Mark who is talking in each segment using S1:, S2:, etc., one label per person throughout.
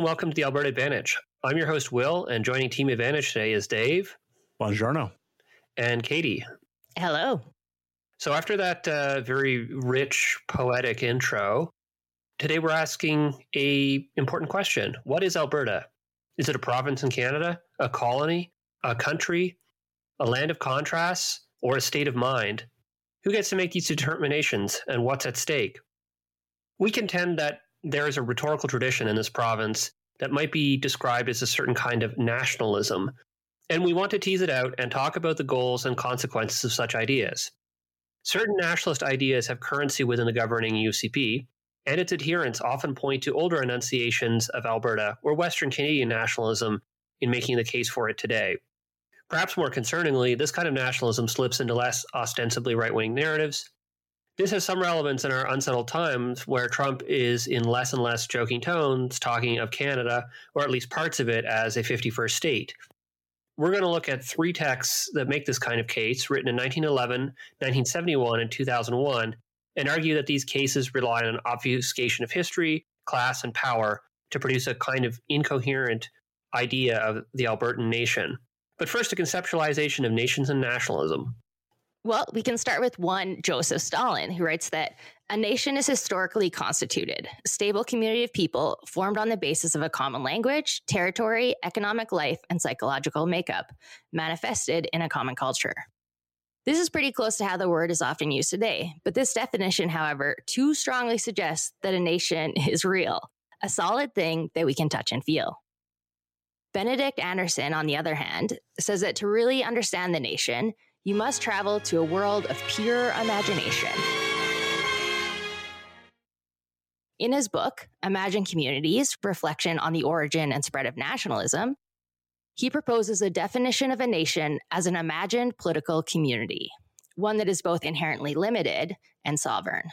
S1: welcome to the Alberta Advantage. I'm your host, Will, and joining Team Advantage today is Dave.
S2: Buongiorno.
S1: And Katie.
S3: Hello.
S1: So after that very rich, poetic intro, today we're asking an important question. What is Alberta? Is it a province in Canada, a colony, a country, a land of contrasts, or a state of mind? Who gets to make these determinations, and what's at stake? We contend that there is a rhetorical tradition in this province that might be described as a certain kind of nationalism, and we want to tease it out and talk about the goals and consequences of such ideas. Certain nationalist ideas have currency within the governing UCP, and its adherents often point to older enunciations of Alberta or Western Canadian nationalism in making the case for it today. Perhaps more concerningly, this kind of nationalism slips into less ostensibly right-wing narratives. This has some relevance in our unsettled times where Trump is in less and less joking tones talking of Canada, or at least parts of it, as a 51st state. We're going to look at three texts that make this kind of case, written in 1911, 1971, and 2001, and argue that these cases rely on obfuscation of history, class, and power to produce a kind of incoherent idea of the Albertan nation. But first, a conceptualization of nations and nationalism.
S3: Well, we can start with one Joseph Stalin, who writes that a nation is historically constituted, a stable community of people formed on the basis of a common language, territory, economic life, and psychological makeup, manifested in a common culture. This is pretty close to how the word is often used today, but this definition, however, too strongly suggests that a nation is real, a solid thing that we can touch and feel. Benedict Anderson, on the other hand, says that to really understand the nation, you must travel to a world of pure imagination. In his book, Imagine Communities, Reflection on the Origin and Spread of Nationalism, he proposes a definition of a nation as an imagined political community, one that is both inherently limited and sovereign.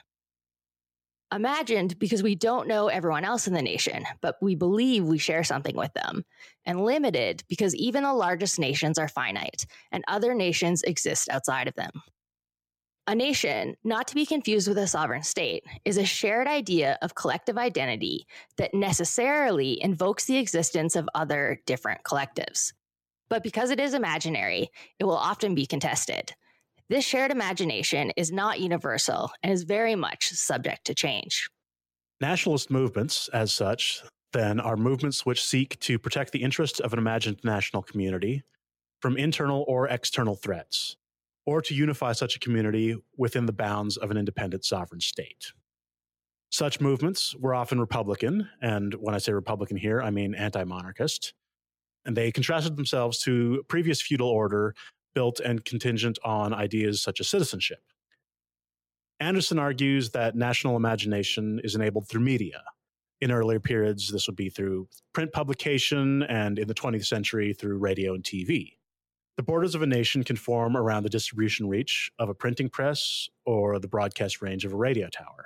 S3: Imagined because we don't know everyone else in the nation, but we believe we share something with them. And limited because even the largest nations are finite, and other nations exist outside of them. A nation, not to be confused with a sovereign state, is a shared idea of collective identity that necessarily invokes the existence of other different collectives. But because it is imaginary, it will often be contested. This shared imagination is not universal and is very much subject to change.
S2: Nationalist movements, as such, then, are movements which seek to protect the interests of an imagined national community from internal or external threats, or to unify such a community within the bounds of an independent sovereign state. Such movements were often Republican, and when I say Republican here, I mean anti-monarchist, and they contrasted themselves to previous feudal order built and contingent on ideas such as citizenship. Anderson argues that national imagination is enabled through media. In earlier periods, this would be through print publication, and in the 20th century, through radio and TV. The borders of a nation can form around the distribution reach of a printing press or the broadcast range of a radio tower.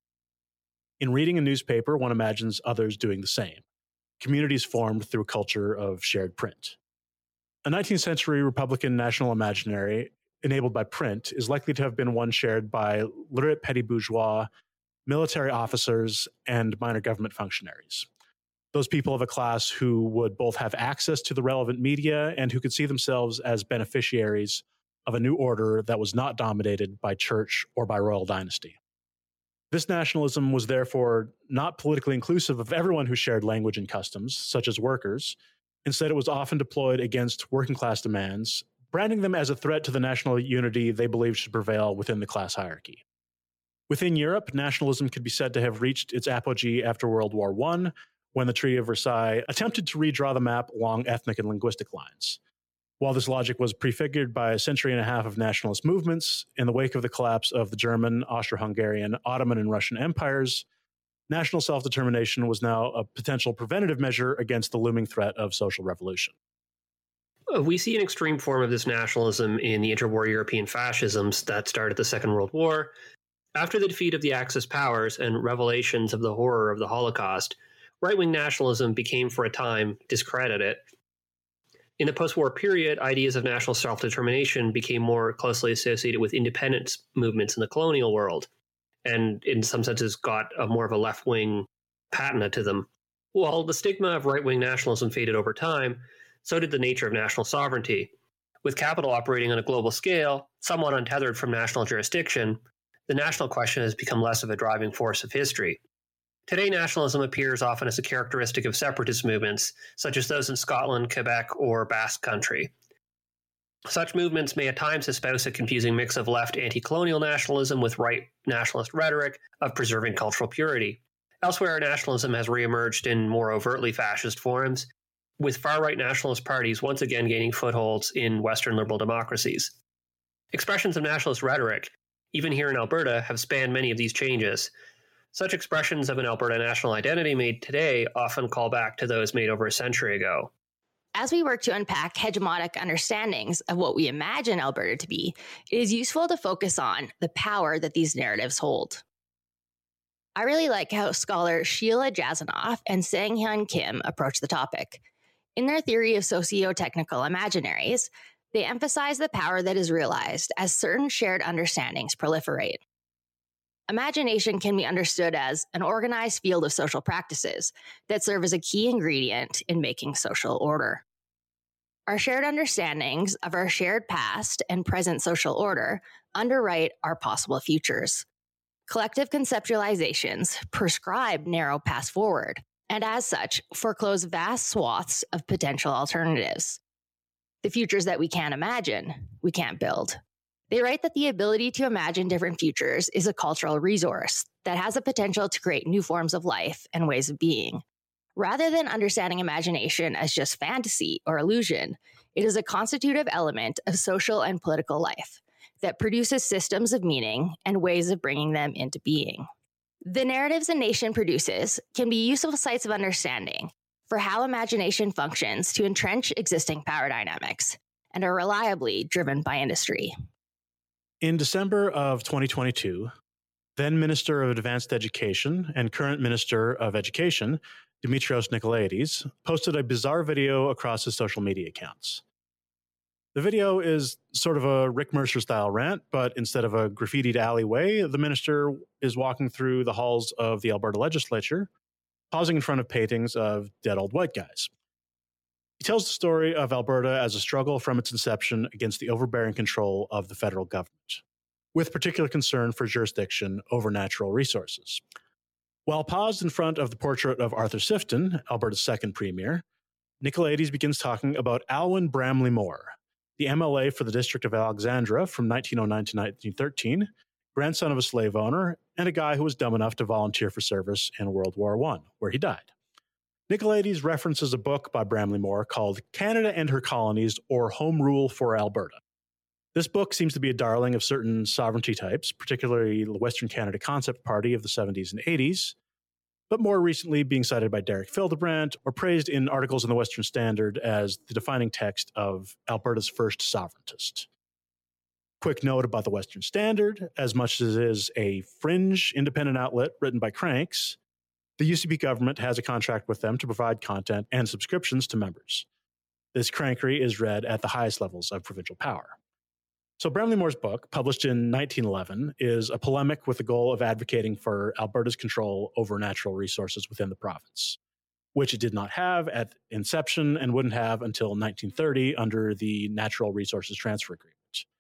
S2: In reading a newspaper, one imagines others doing the same. Communities formed through a culture of shared print. A 19th century Republican national imaginary, enabled by print, is likely to have been one shared by literate petty bourgeois, military officers, and minor government functionaries. Those people of a class who would both have access to the relevant media and who could see themselves as beneficiaries of a new order that was not dominated by church or by royal dynasty. This nationalism was therefore not politically inclusive of everyone who shared language and customs, such as workers. Instead, it was often deployed against working class demands, branding them as a threat to the national unity they believed should prevail within the class hierarchy. Within Europe, nationalism could be said to have reached its apogee after World War I, when the Treaty of Versailles attempted to redraw the map along ethnic and linguistic lines. While this logic was prefigured by a century and a half of nationalist movements, in the wake of the collapse of the German, Austro-Hungarian, Ottoman, and Russian empires, national self-determination was now a potential preventative measure against the looming threat of social revolution.
S1: We see an extreme form of this nationalism in the interwar European fascisms that started the Second World War. After the defeat of the Axis powers and revelations of the horror of the Holocaust, right-wing nationalism became, for a time, discredited. In the post-war period, ideas of national self-determination became more closely associated with independence movements in the colonial world, and in some senses got more of a left-wing patina to them. While the stigma of right-wing nationalism faded over time, so did the nature of national sovereignty. With capital operating on a global scale, somewhat untethered from national jurisdiction, the national question has become less of a driving force of history. Today, nationalism appears often as a characteristic of separatist movements, such as those in Scotland, Quebec, or Basque Country. Such movements may at times espouse a confusing mix of left anti-colonial nationalism with right nationalist rhetoric of preserving cultural purity. Elsewhere, nationalism has reemerged in more overtly fascist forms, with far-right nationalist parties once again gaining footholds in Western liberal democracies. Expressions of nationalist rhetoric, even here in Alberta, have spanned many of these changes. Such expressions of an Alberta national identity made today often call back to those made over a century ago.
S3: As we work to unpack hegemonic understandings of what we imagine Alberta to be, it is useful to focus on the power that these narratives hold. I really like how scholar Sheila Jasanoff and Sang-Hyun Kim approach the topic. In their theory of socio-technical imaginaries, they emphasize the power that is realized as certain shared understandings proliferate. Imagination can be understood as an organized field of social practices that serve as a key ingredient in making social order. Our shared understandings of our shared past and present social order underwrite our possible futures. Collective conceptualizations prescribe narrow paths forward, and as such, foreclose vast swaths of potential alternatives. The futures that we can't imagine, we can't build. They write that the ability to imagine different futures is a cultural resource that has the potential to create new forms of life and ways of being. Rather than understanding imagination as just fantasy or illusion, it is a constitutive element of social and political life that produces systems of meaning and ways of bringing them into being. The narratives a nation produces can be useful sites of understanding for how imagination functions to entrench existing power dynamics and are reliably driven by industry.
S2: In December of 2022, then Minister of Advanced Education and current Minister of Education, Dimitrios Nikolaides, posted a bizarre video across his social media accounts. The video is sort of a Rick Mercer-style rant, but instead of a graffitied alleyway, the minister is walking through the halls of the Alberta legislature, pausing in front of paintings of dead old white guys. He tells the story of Alberta as a struggle from its inception against the overbearing control of the federal government, with particular concern for jurisdiction over natural resources. While paused in front of the portrait of Arthur Sifton, Alberta's second premier, Nikolaides begins talking about Alwyn Bramley-Moore, the MLA for the District of Alexandra from 1909 to 1913, grandson of a slave owner, and a guy who was dumb enough to volunteer for service in World War I, where he died. Nikolaides references a book by Bramley-Moore called Canada and Her Colonies, or Home Rule for Alberta. This book seems to be a darling of certain sovereignty types, particularly the Western Canada Concept Party of the 70s and 80s, but more recently being cited by Derek Fildebrandt or praised in articles in the Western Standard as the defining text of Alberta's first sovereigntist. Quick note about the Western Standard: as much as it is a fringe independent outlet written by cranks, the UCP government has a contract with them to provide content and subscriptions to members. This crankery is read at the highest levels of provincial power. So Bramley-Moore's book, published in 1911, is a polemic with the goal of advocating for Alberta's control over natural resources within the province, which it did not have at inception and wouldn't have until 1930 under the Natural Resources Transfer Agreement.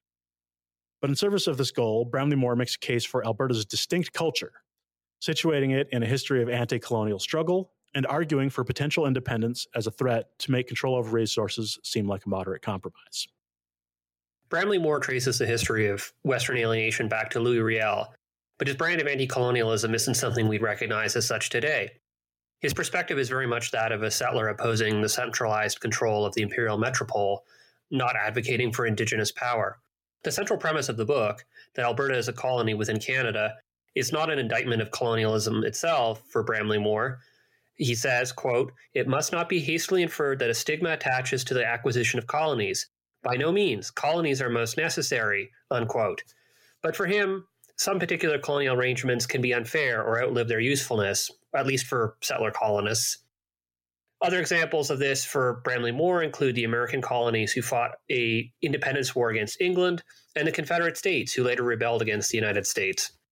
S2: But in service of this goal, Bramley-Moore makes a case for Alberta's distinct culture, situating it in a history of anti-colonial struggle and arguing for potential independence as a threat to make control over resources seem like a moderate compromise.
S1: Bramley-Moore traces the history of Western alienation back to Louis Riel, but his brand of anti-colonialism isn't something we'd recognize as such today. His perspective is very much that of a settler opposing the centralized control of the imperial metropole, not advocating for Indigenous power. The central premise of the book, that Alberta is a colony within Canada, is not an indictment of colonialism itself for Bramley-Moore. He says, quote, "It must not be hastily inferred that a stigma attaches to the acquisition of colonies. By no means, colonies are most necessary," unquote. But for him, some particular colonial arrangements can be unfair or outlive their usefulness, at least for settler colonists. Other examples of this for Bramley-Moore include the American colonies who fought an independence war against England and the Confederate States who later rebelled against the United States.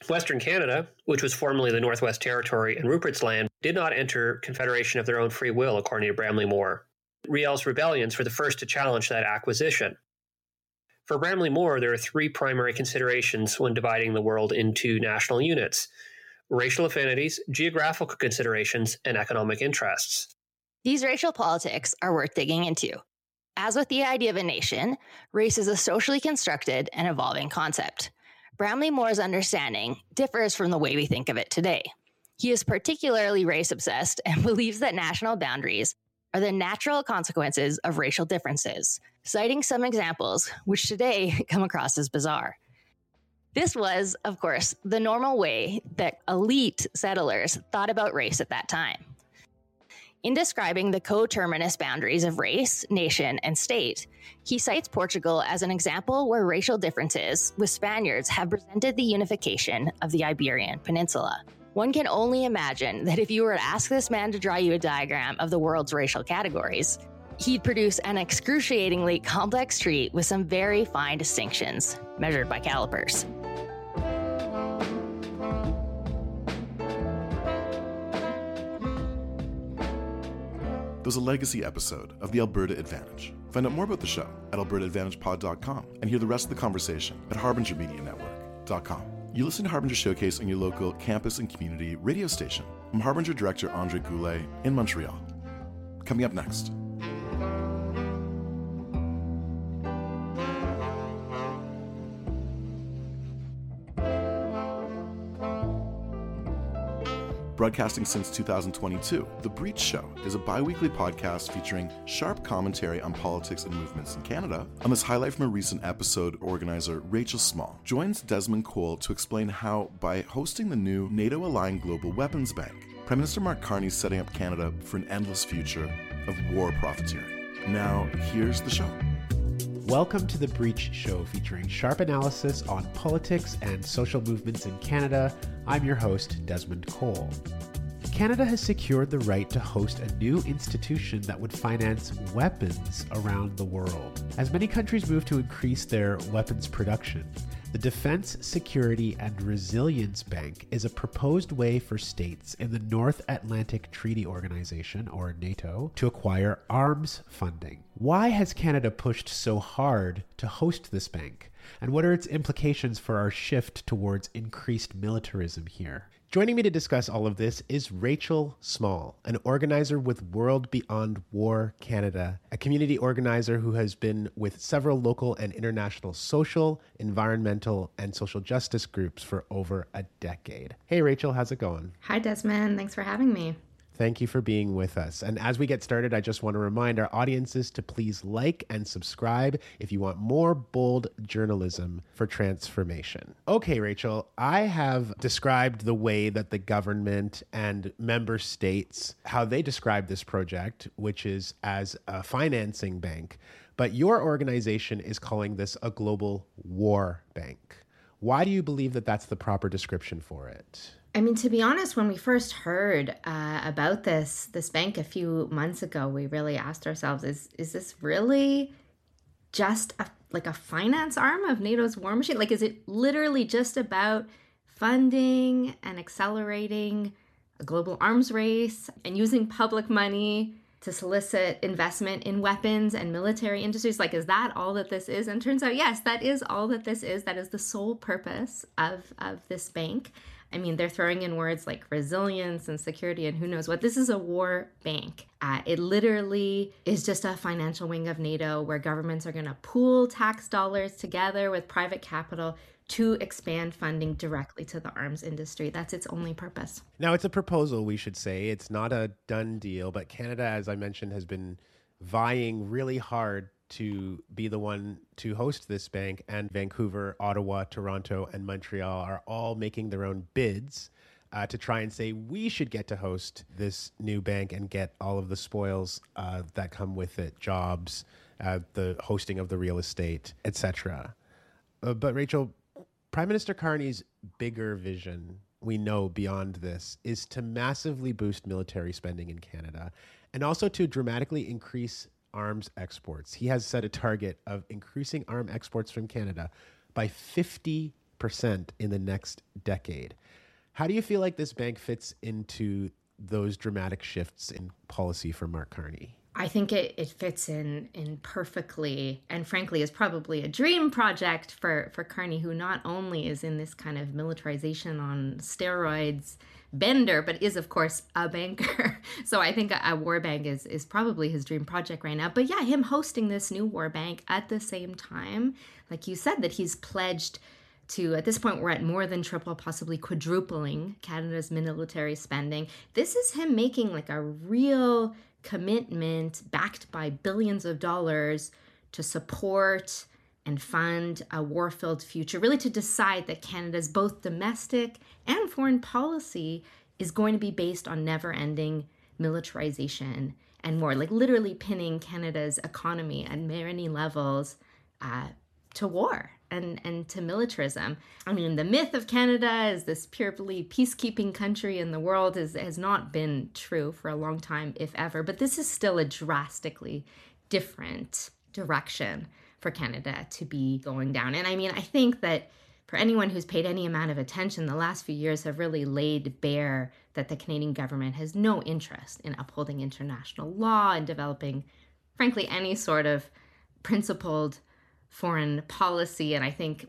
S1: Western Canada, which was formerly the Northwest Territory and Rupert's Land, did not enter Confederation of their own free will, according to Bramley Moore. Riel's rebellions were the first to challenge that acquisition. For Bramley Moore, there are three primary considerations when dividing the world into national units: racial affinities, geographical considerations, and economic interests.
S3: These racial politics are worth digging into. As with the idea of a nation, race is a socially constructed and evolving concept. Bramley Moore's understanding differs from the way we think of it today. He is particularly race-obsessed and believes that national boundaries are the natural consequences of racial differences, citing some examples which today come across as bizarre. This was, of course, the normal way that elite settlers thought about race at that time. In describing the coterminous boundaries of race, nation, and state, he cites Portugal as an example where racial differences with Spaniards have presented the unification of the Iberian Peninsula. One can only imagine that if you were to ask this man to draw you a diagram of the world's racial categories, he'd produce an excruciatingly complex tree with some very fine distinctions, measured by calipers.
S4: There was a legacy episode of the Alberta Advantage. Find out more about the show at albertaadvantagepod.com and hear the rest of the conversation at harbingermedianetwork.com. You listen to Harbinger Showcase on your local campus and community radio station. I'm Harbinger Director Andre Goulet in Montreal. Coming up next. Broadcasting since 2022, The Breach Show is a bi-weekly podcast featuring sharp commentary on politics and movements in Canada. On this highlight from a recent episode, organizer Rachel Small joins Desmond Cole to explain how, by hosting the new NATO-aligned Global Weapons Bank, Prime Minister Mark Carney is setting up Canada for an endless future of war profiteering. Now, here's the show.
S5: Welcome to The Breach Show, featuring sharp analysis on politics and social movements in Canada. I'm your host, Desmond Cole. Canada has secured the right to host a new institution that would finance weapons around the world. As many countries move to increase their weapons production, the Defense, Security, and Resilience Bank is a proposed way for states in the North Atlantic Treaty Organization, or NATO, to acquire arms funding. Why has Canada pushed so hard to host this bank? And what are its implications for our shift towards increased militarism here? Joining me to discuss all of this is Rachel Small, an organizer with World Beyond War Canada, a community organizer who has been with several local and international social, environmental, and social justice groups for over a decade. Hey, Rachel, how's it going?
S6: Hi, Desmond. Thanks for having me.
S5: Thank you for being with us. And as we get started, I just want to remind our audiences to please like and subscribe if you want more bold journalism for transformation. Okay, Rachel, I have described the way that the government and member states, how they describe this project, which is as a financing bank. But your organization is calling this a global war bank. Why do you believe that that's the proper description for it?
S6: I mean, to be honest, when we first heard about this bank a few months ago, we really asked ourselves, is this really just a finance arm of NATO's war machine? Like, is it literally just about funding and accelerating a global arms race and using public money to solicit investment in weapons and military industries? Like, is that all that this is? And it turns out, yes, that is all that this is. That is the sole purpose of this bank. I mean, they're throwing in words like resilience and security and who knows what. This is a war bank. It literally is just a financial wing of NATO where governments are going to pool tax dollars together with private capital to expand funding directly to the arms industry. That's its only purpose.
S5: Now, it's a proposal, we should say. It's not a done deal, but Canada, as I mentioned, has been vying really hard to be the one to host this bank, and Vancouver, Ottawa, Toronto, and Montreal are all making their own bids to try and say we should get to host this new bank and get all of the spoils that come with it, jobs, the hosting of the real estate, etc. But Rachel, Prime Minister Carney's bigger vision, we know beyond this, is to massively boost military spending in Canada and also to dramatically increase arms exports. He has set a target of increasing arms exports from Canada by 50% 5% in the next decade. How do you feel like this bank fits into those dramatic shifts in policy for Mark Carney?
S6: I think it fits in perfectly, and frankly is probably a dream project for Carney, who not only is in this kind of militarization on steroids bender, but is of course a banker. So I think a war bank is probably his dream project right now. But yeah, him hosting this new war bank at the same time, like you said, that he's pledged to, at this point, we're at more than triple, possibly quadrupling Canada's military spending. This is him making like a real commitment backed by billions of dollars to support and fund a war-filled future, really to decide that Canada's both domestic and foreign policy is going to be based on never-ending militarization and more, like literally pinning Canada's economy at many levels to war and to militarism. I mean, the myth of Canada as this purely peacekeeping country in the world has not been true for a long time, if ever. But this is still a drastically different direction for Canada to be going down. And I mean, I think that for anyone who's paid any amount of attention, the last few years have really laid bare that the Canadian government has no interest in upholding international law and developing, frankly, any sort of principled foreign policy. And I think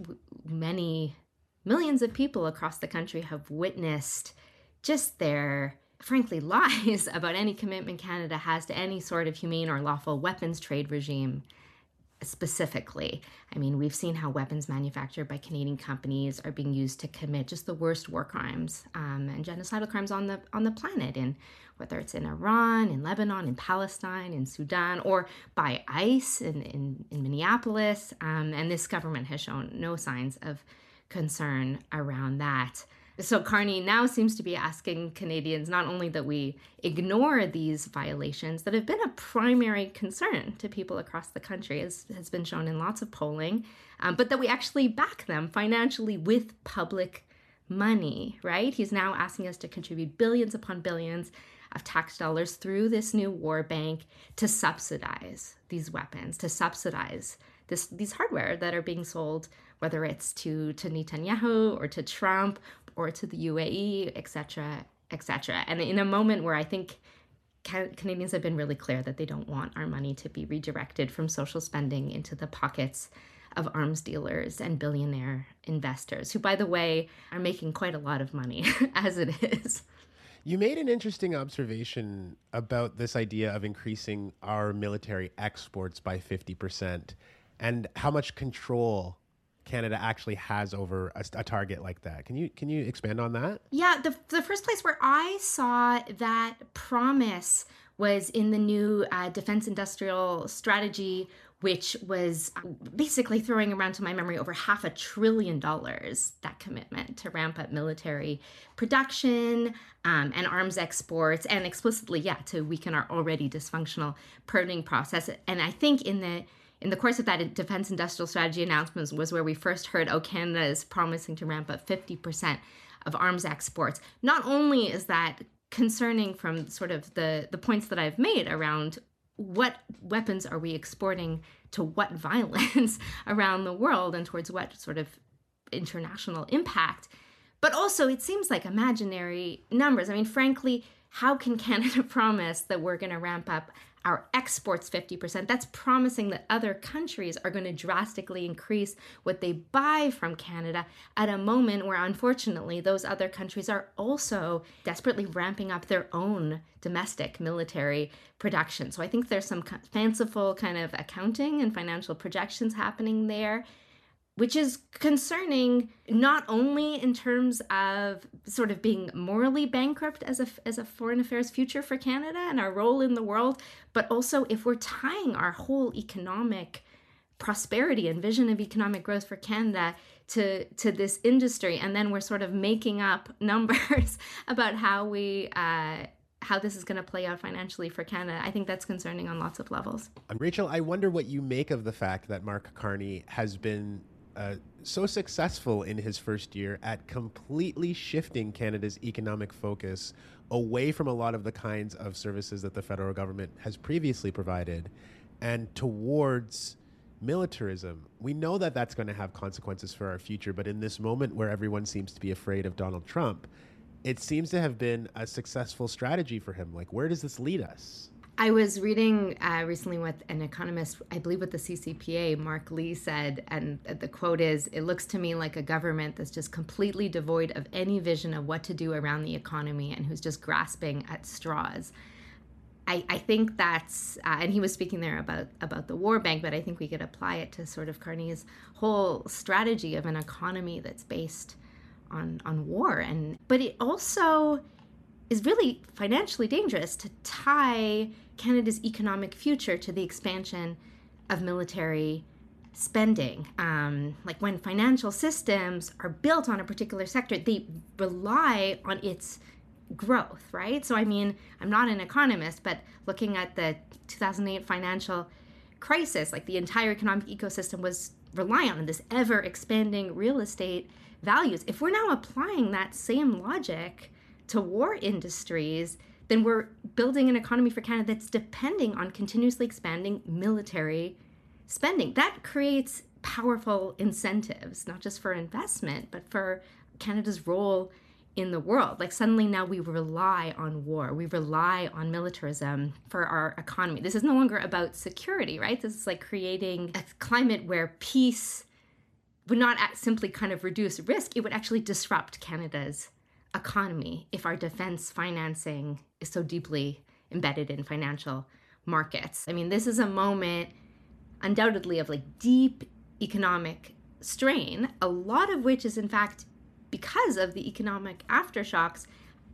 S6: many millions of people across the country have witnessed just their, frankly, lies about any commitment Canada has to any sort of humane or lawful weapons trade regime specifically. I mean, we've seen how weapons manufactured by Canadian companies are being used to commit just the worst war crimes and genocidal crimes on the planet, in whether it's in Iran, in Lebanon, in Palestine, in Sudan, or by ICE in Minneapolis. And this government has shown no signs of concern around that. So Carney now seems to be asking Canadians not only that we ignore these violations that have been a primary concern to people across the country, as has been shown in lots of polling, but that we actually back them financially with public money, right? He's now asking us to contribute billions upon billions of tax dollars through this new war bank to subsidize these weapons, to subsidize these hardware that are being sold, whether it's to Netanyahu or to Trump or to the UAE, et cetera, et cetera. And in a moment where I think Canadians have been really clear that they don't want our money to be redirected from social spending into the pockets of arms dealers and billionaire investors, who, by the way, are making quite a lot of money as it is.
S5: You made an interesting observation about this idea of increasing our military exports by 50% and how much control Canada actually has over a target like that. Can you expand on that?
S6: Yeah, the first place where I saw that promise was in the new Defense Industrial Strategy, which was basically throwing around, to my memory, over $500 billion, that commitment to ramp up military production and arms exports, and explicitly, to weaken our already dysfunctional permitting process. And I think in the course of that Defense Industrial Strategy announcement was where we first heard, Canada is promising to ramp up 50% of arms exports. Not only is that concerning from sort of the points that I've made around what weapons are we exporting to what violence around the world and towards what sort of international impact, but also it seems like imaginary numbers. I mean, frankly, how can Canada promise that we're going to ramp up our exports 50%? That's promising that other countries are going to drastically increase what they buy from Canada at a moment where, unfortunately, those other countries are also desperately ramping up their own domestic military production. So I think there's some fanciful kind of accounting and financial projections happening there, which is concerning not only in terms of sort of being morally bankrupt as a foreign affairs future for Canada and our role in the world, but also if we're tying our whole economic prosperity and vision of economic growth for Canada to this industry, and then we're sort of making up numbers about how this is going to play out financially for Canada. I think that's concerning on lots of levels.
S5: And Rachel, I wonder what you make of the fact that Mark Carney has been so successful in his first year at completely shifting Canada's economic focus away from a lot of the kinds of services that the federal government has previously provided and towards militarism. We know that that's going to have consequences for our future, but in this moment where everyone seems to be afraid of Donald Trump, it seems to have been a successful strategy for him. Like, where does this lead us?
S6: I was reading recently what an economist, I believe with the CCPA, Mark Lee, said, and the quote is, "It looks to me like a government that's just completely devoid of any vision of what to do around the economy and who's just grasping at straws." I think that's, and he was speaking there about the war bank, but I think we could apply it to sort of Carney's whole strategy of an economy that's based on war. But it also is really financially dangerous to tie Canada's economic future to the expansion of military spending. Like when financial systems are built on a particular sector, they rely on its growth, right? So, I mean, I'm not an economist, but looking at the 2008 financial crisis, like the entire economic ecosystem was reliant on this ever expanding real estate values. If we're now applying that same logic to war industries, then we're building an economy for Canada that's depending on continuously expanding military spending. That creates powerful incentives, not just for investment, but for Canada's role in the world. Like suddenly now we rely on war. We rely on militarism for our economy. This is no longer about security, right? This is like creating a climate where peace would not simply kind of reduce risk. It would actually disrupt Canada's economy if our defense financing is so deeply embedded in financial markets. I mean, this is a moment undoubtedly of like deep economic strain, a lot of which is in fact because of the economic aftershocks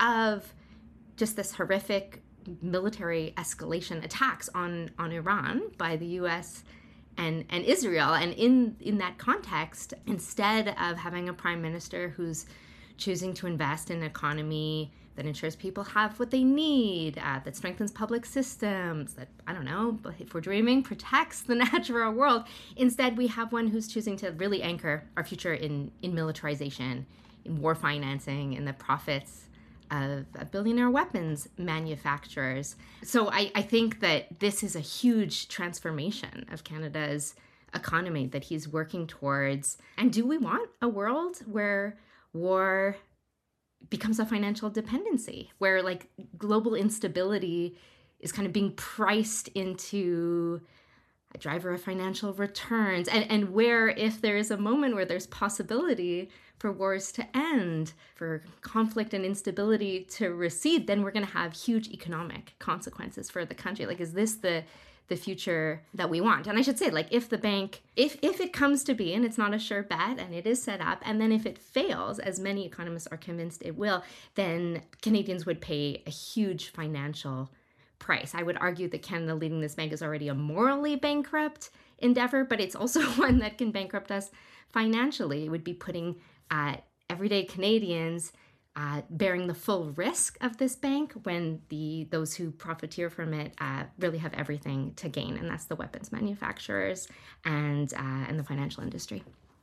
S6: of just this horrific military escalation attacks on Iran by the US and Israel. And in that context, instead of having a prime minister who's choosing to invest in an economy that ensures people have what they need, that strengthens public systems, that, I don't know, if we're dreaming, protects the natural world, instead we have one who's choosing to really anchor our future in militarization, in war financing, in the profits of billionaire weapons manufacturers. So I think that this is a huge transformation of Canada's economy that he's working towards. And do we want a world where war becomes a financial dependency, where like global instability is kind of being priced into a driver of financial returns, and where if there is a moment where there's possibility for wars to end, for conflict and instability to recede, then we're going to have huge economic consequences for the country. Like, is this the future that we want? And I should say, like, if the bank, if it comes to be, and it's not a sure bet, and it is set up, and then if it fails, as many economists are convinced it will, then Canadians would pay a huge financial price. I would argue that Canada leading this bank is already a morally bankrupt endeavor, but it's also one that can bankrupt us financially. It would be putting everyday Canadians bearing the full risk of this bank when those who profiteer from it really have everything to gain, and that's the weapons manufacturers and the financial industry.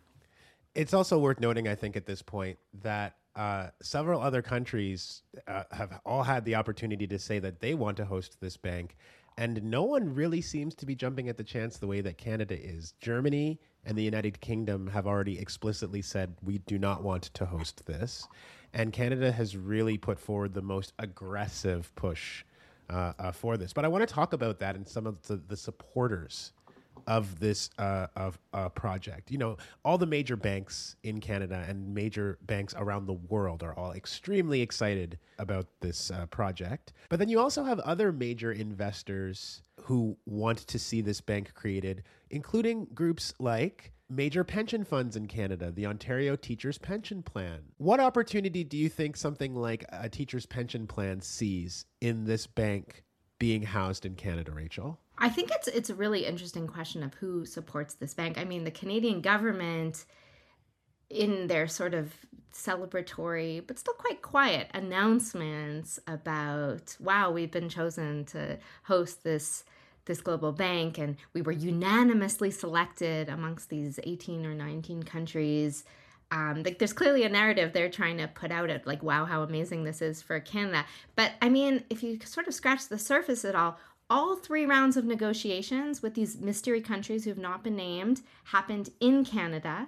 S5: It's also worth noting, I think, at this point that several other countries have all had the opportunity to say that they want to host this bank, and no one really seems to be jumping at the chance the way that Canada is. Germany and the United Kingdom have already explicitly said, we do not want to host this. And Canada has really put forward the most aggressive push for this. But I want to talk about that and some of the supporters of this project. You know, all the major banks in Canada and major banks around the world are all extremely excited about this project. But then you also have other major investors who want to see this bank created, including groups like major pension funds in Canada, the Ontario Teachers Pension Plan. What opportunity do you think something like a teacher's pension plan sees in this bank being housed in Canada, Rachel?
S6: I think it's a really interesting question of who supports this bank. I mean, the Canadian government, in their sort of celebratory, but still quite quiet announcements about, wow, we've been chosen to host this global bank, and we were unanimously selected amongst these 18 or 19 countries. Like, there's clearly a narrative they're trying to put out at, like, wow, how amazing this is for Canada. But I mean, if you sort of scratch the surface at all all 3 rounds of negotiations with these mystery countries who have not been named happened in Canada.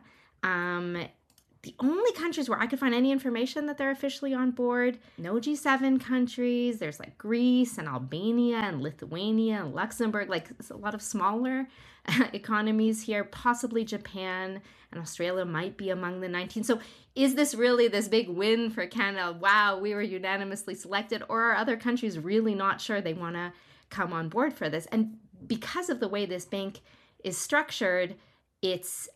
S6: The only countries where I could find any information that they're officially on board, no G7 countries. There's like Greece and Albania and Lithuania and Luxembourg, like a lot of smaller economies here, possibly Japan and Australia might be among the 19. So is this really this big win for Canada? Wow, we were unanimously selected, or are other countries really not sure they want to come on board for this? And because of the way this bank is structured, it's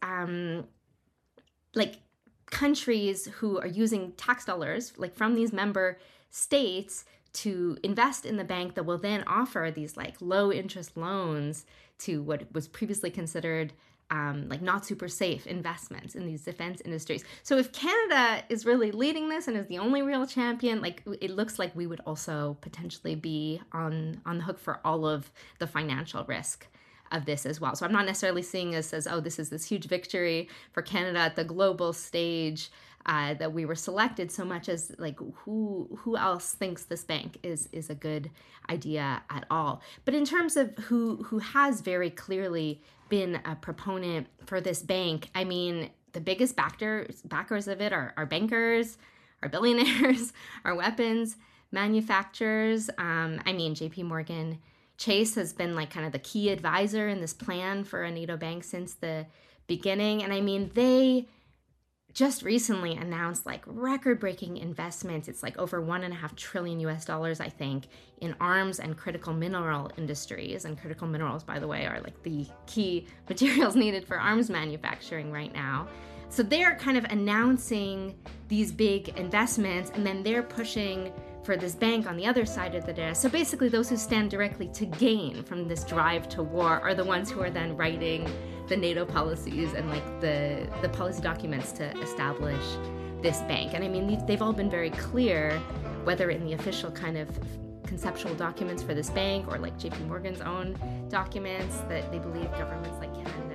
S6: like countries who are using tax dollars, like from these member states, to invest in the bank that will then offer these like low interest loans to what was previously considered like not super safe investments in these defense industries. So if Canada is really leading this and is the only real champion, like it looks like we would also potentially be on the hook for all of the financial risk of this as well. So I'm not necessarily seeing this as, oh, this is this huge victory for Canada at the global stage that we were selected, so much as like who else thinks this bank is a good idea at all. But in terms of who has very clearly been a proponent for this bank, I mean, the biggest backers of it are bankers, our billionaires, our weapons manufacturers. I mean, JP Morgan Chase has been like kind of the key advisor in this plan for a NATO bank since the beginning. And I mean, they just recently announced like record-breaking investments. It's like over $1.5 trillion US, I think, in arms and critical mineral industries. And critical minerals, by the way, are like the key materials needed for arms manufacturing right now. So they're kind of announcing these big investments, and then they're pushing for this bank on the other side of the data. So basically those who stand directly to gain from this drive to war are the ones who are then writing the NATO policies and like the policy documents to establish this bank. And I mean, they've all been very clear, whether in the official kind of conceptual documents for this bank or like JP Morgan's own documents, that they believe governments like Canada